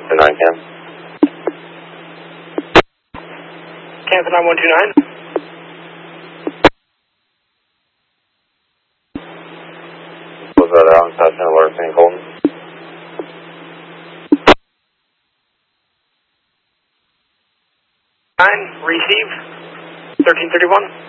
9 Cam. Cancel 9129. Was that out in South Alert, St. Colton? Receive 1331.